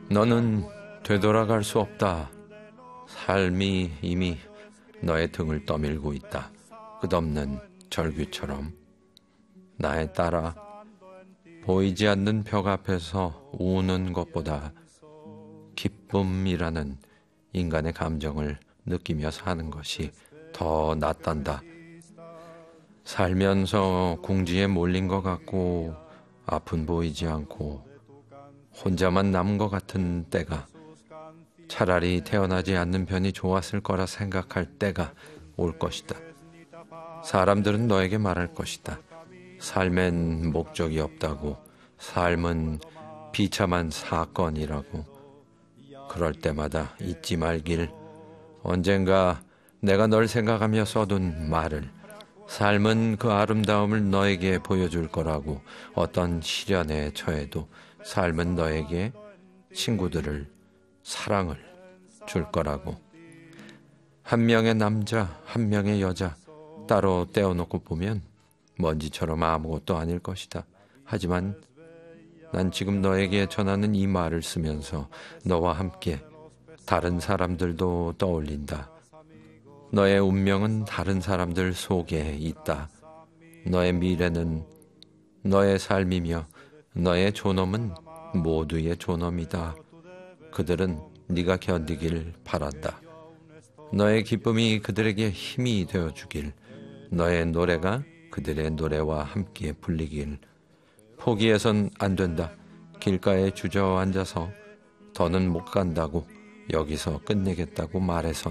너는 되돌아갈 수 없다. 삶이 이미 너의 등을 떠밀고 있다. 끝없는 절규처럼. 나의 딸아, 보이지 않는 벽 앞에서 우는 것보다 기쁨이라는 인간의 감정을 느끼며 사는 것이 더 낫단다. 살면서 궁지에 몰린 것 같고 앞은 보이지 않고 혼자만 남은 것 같은 때가, 차라리 태어나지 않는 편이 좋았을 거라 생각할 때가 올 것이다. 사람들은 너에게 말할 것이다. 삶엔 목적이 없다고, 삶은 비참한 사건이라고. 그럴 때마다 잊지 말길. 언젠가 내가 널 생각하며 써둔 말을, 삶은 그 아름다움을 너에게 보여줄 거라고. 어떤 시련에 처해도 삶은 너에게 친구들을, 사랑을 줄 거라고. 한 명의 남자, 한 명의 여자 따로 떼어놓고 보면 먼지처럼 아무것도 아닐 것이다. 하지만 난 지금 너에게 전하는 이 말을 쓰면서 너와 함께 다른 사람들도 떠올린다. 너의 운명은 다른 사람들 속에 있다. 너의 미래는 너의 삶이며 너의 존엄은 모두의 존엄이다. 그들은 네가 견디길 바란다. 너의 기쁨이 그들에게 힘이 되어주길, 너의 노래가 그들의 노래와 함께 불리길. 포기해선 안 된다. 길가에 주저앉아서 더는 못 간다고, 여기서 끝내겠다고 말해선